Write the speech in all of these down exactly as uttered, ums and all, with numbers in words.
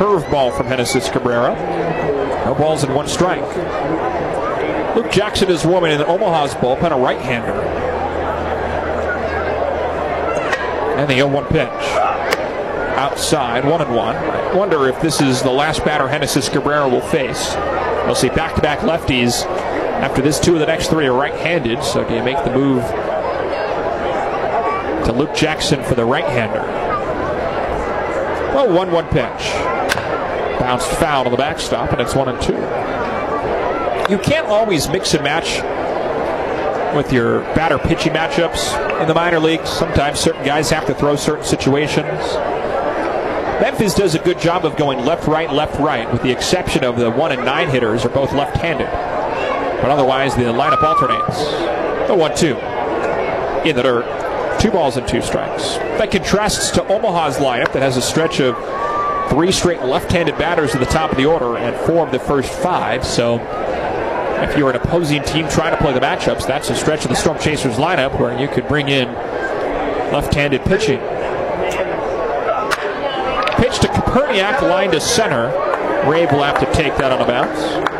curveball from Genesis Cabrera. No balls and one strike. Luke Jackson is warming in Omaha's bullpen, a right-hander. And the oh one pitch. Outside, one and one. I wonder if this is the last batter Genesis Cabrera will face. We'll see back-to-back lefties. After this, two of the next three are right-handed. So can you make the move to Luke Jackson for the right-hander? Well, one one pitch. Bounced foul to the backstop, and it's one and two. You can't always mix and match with your batter-pitching matchups in the minor leagues. Sometimes certain guys have to throw certain situations. Memphis does a good job of going left-right, left-right, with the exception of the one and nine hitters are both left-handed. But otherwise, the lineup alternates. The one two in the dirt. Two balls and two strikes. That contrasts to Omaha's lineup that has a stretch of three straight left-handed batters at the top of the order and four of the first five. So if you're an opposing team trying to play the matchups, that's a stretch of the Storm Chasers lineup where you could bring in left-handed pitching. Pitch to Koperniak, line to center. Rave will have to take that on a bounce.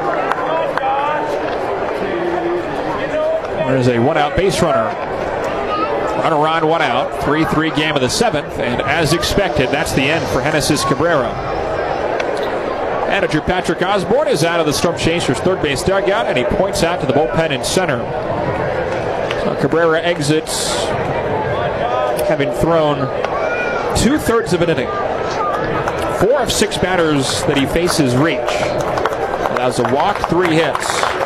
There's a one-out base runner. Runner on, one out. three three game of the seventh, and as expected, that's the end for Genesis Cabrera. Manager Patrick Osborne is out of the Storm Chasers' third base dugout, and he points out to the bullpen in center. So Cabrera exits, having thrown two-thirds of an inning. Four of six batters that he faces reach. Allows a walk, three hits.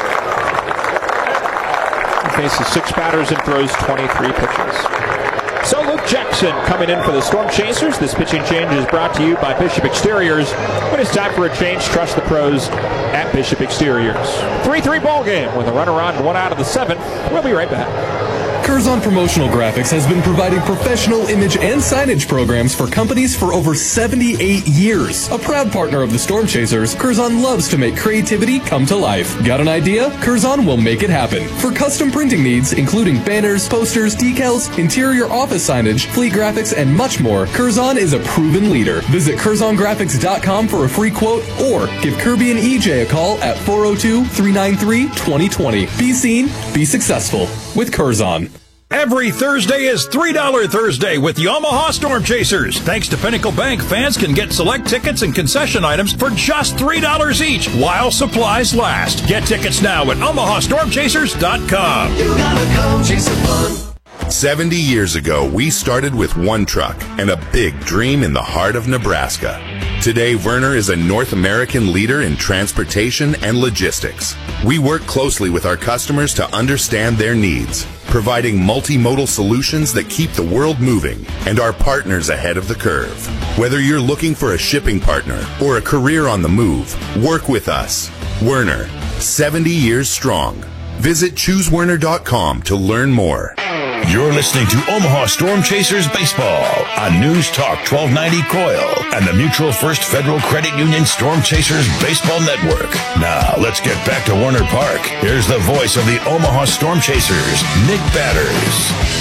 He faces six batters and throws twenty-three pitches. So Luke Jackson coming in for the Storm Chasers. This pitching change is brought to you by Bishop Exteriors. When it's time for a change, trust the pros at Bishop Exteriors. three three ball game with a runner on, one out of the seventh. We'll be right back. Curzon Promotional Graphics has been providing professional image and signage programs for companies for over seventy-eight years. A proud partner of the Storm Chasers, Curzon loves to make creativity come to life. Got an idea? Curzon will make it happen. For custom printing needs, including banners, posters, decals, interior office signage, fleet graphics, and much more, Curzon is a proven leader. Visit Curzon Graphics dot com for a free quote or give Kirby and E J a call at four oh two, three nine three, two oh two oh. Be seen, be successful with Curzon. Every Thursday is three dollar Thursday with the Omaha Storm Chasers. Thanks to Pinnacle Bank, fans can get select tickets and concession items for just three dollars each while supplies last. Get tickets now at omaha storm chasers dot com. You gotta come chase some fun. seventy years ago, we started with one truck and a big dream in the heart of Nebraska. Today, Werner is a North American leader in transportation and logistics. We work closely with our customers to understand their needs, providing multimodal solutions that keep the world moving and our partners ahead of the curve. Whether you're looking for a shipping partner or a career on the move, work with us. Werner, seventy years strong. Visit choose werner dot com to learn more. You're listening to Omaha Storm Chasers Baseball on News Talk twelve ninety Coil and the Mutual First Federal Credit Union Storm Chasers Baseball Network. Now, let's get back to Werner Park. Here's the voice of the Omaha Storm Chasers, Nick Batters.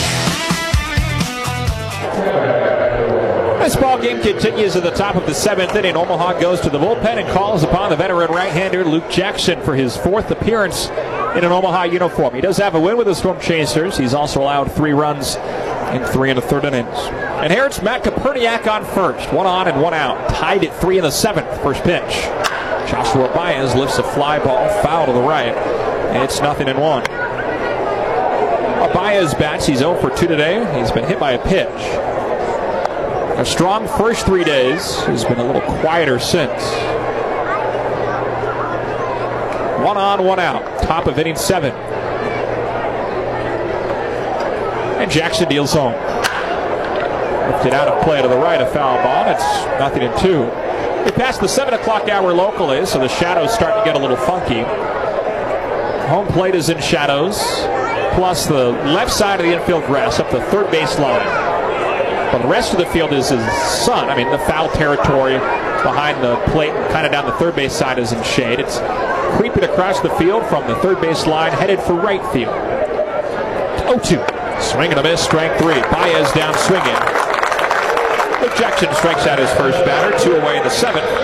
This ball game continues at the top of the seventh inning. Omaha goes to the bullpen and calls upon the veteran right-hander Luke Jackson for his fourth appearance in an Omaha uniform. He does have a win with the Storm Chasers. He's also allowed three runs in three and a third innings. And here it's Matt Koperniak on first. One on and one out. Tied at three in the seventh. First pitch. Joshua Baez lifts a fly ball foul to the right. And it's nothing in one. Baez bats. He's oh for two today. He's been hit by a pitch. A strong first three days. He's been a little quieter since. One on, one out. Top of inning seven. And Jackson deals home. Lifted out of play to the right, a foul ball. It's nothing in two. We passed the seven o'clock hour locally, so the shadows start to get a little funky. Home plate is in shadows, plus the left side of the infield grass up the third base line. But the rest of the field is in sun. I mean, the foul territory behind the plate, kind of down the third base side, is in shade. It's creeping across the field from the third base line, headed for right field. oh two. Swing and a miss, strike three. Baez down swinging. Luke Jackson strikes out his first batter, two away in the seventh.